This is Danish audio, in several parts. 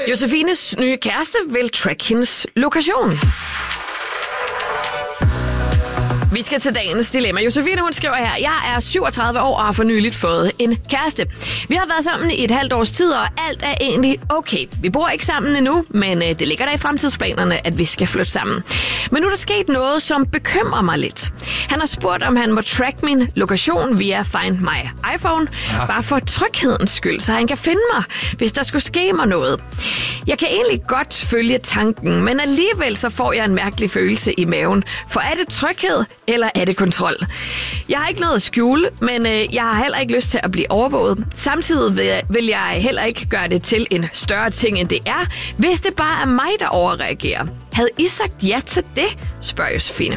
Josefines nye kæreste vil track hendes lokation. Vi skal til dagens dilemma. Josefine, hun skriver her: Jeg er 37 år og har for nyligt fået en kæreste. Vi har været sammen i et halvt års tid, og alt er egentlig okay. Vi bor ikke sammen endnu, men det ligger der i fremtidsplanerne, at vi skal flytte sammen. Men nu er der sket noget, som bekymrer mig lidt. Han har spurgt, om han må track min lokation via Find My iPhone, bare for tryghedens skyld, så han kan finde mig, hvis der skulle ske mig noget. Jeg kan egentlig godt følge tanken, men alligevel så får jeg en mærkelig følelse i maven. For er det tryghed, eller er det kontrol? Jeg har ikke noget at skjule, men jeg har heller ikke lyst til at blive overvåget. Samtidig vil jeg heller ikke gøre det til en større ting, end det er, hvis det bare er mig, der overreagerer. Havde I sagt ja til det, spørger Josefine.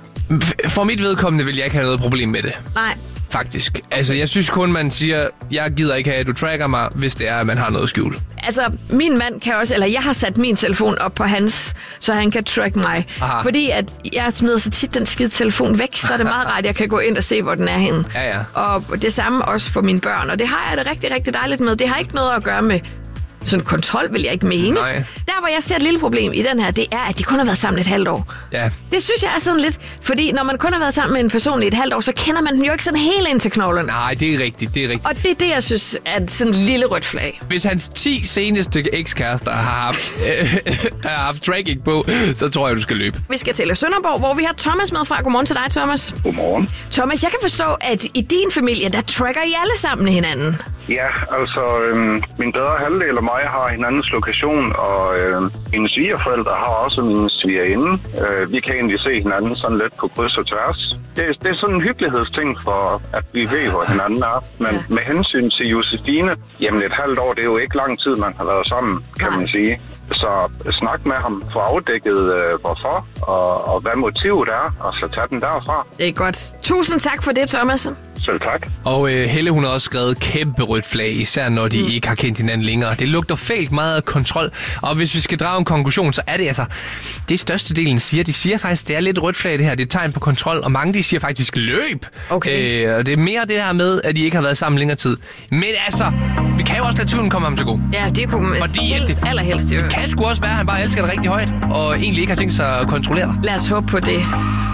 For mit vedkommende vil jeg ikke have noget problem med det. Nej. Faktisk. Altså, jeg synes kun, man siger, jeg gider ikke have, at du tracker mig, hvis det er, at man har noget skjult. Altså, min mand kan også, eller jeg har sat min telefon op på hans, så han kan track mig. Aha. Fordi at jeg smider så tit den skide telefon væk, så er det meget rart, at jeg kan gå ind og se, hvor den er henne. Ja. Og det samme også for mine børn, og det har jeg det rigtig, rigtig dejligt med. Det har ikke noget at gøre med sådan kontrol, vil jeg ikke mene. Nej. Der, hvor jeg ser et lille problem i den her, det er, at de kun har været sammen et halvt år. Ja. Det synes jeg er sådan lidt, fordi når man kun har været sammen med en person i et halvt år, så kender man den jo ikke sådan helt ind til knoglerne. Nej, det er rigtigt, Og det er det, jeg synes er sådan en lille rødt flag. Hvis hans 10 seneste ekskærester har haft tracking på, så tror jeg, du skal løbe. Vi skal til Sønderborg, hvor vi har Thomas med fra. Godmorgen til dig, Thomas. Godmorgen. Thomas, jeg kan forstå, at i din familie, der tracker I alle sammen hinanden. Ja, altså min bedre halvdel og mig har hinandens lokation, og mine svigerforældre har også min svigerinde. Vi kan egentlig se hinanden sådan lidt på kryds og tværs. Det er sådan en hyggelighedsting for, at vi ved, hvor hinanden er. Men med hensyn til Josefine, jamen et halvt år, det er jo ikke lang tid, man har været sammen, kan man sige. Så snak med ham, få afdækket hvorfor, og hvad motivet er, og så tage den derfra. Det er godt. Tusind tak for det, Thomas. Selv tak. Og Helle, hun har også skrevet kæmpe rødt flag, især når de ikke har kendt hinanden længere. Det lugter fælt meget af kontrol, og hvis vi skal drage en konklusion, så er det altså, det størstedelen siger. De siger faktisk, det er lidt rødt flag det her, det er tegn på kontrol, og mange de siger faktisk løb. Okay. Og det er mere det her med, at de ikke har været sammen længere tid. Men altså, vi kan jo også lade tvivlen komme ham til god. Ja, det kunne man allerhelst. Det kan sgu også være, at han bare elsker det rigtig højt, og egentlig ikke har tænkt sig at kontrollere dig. Lad os håbe på det.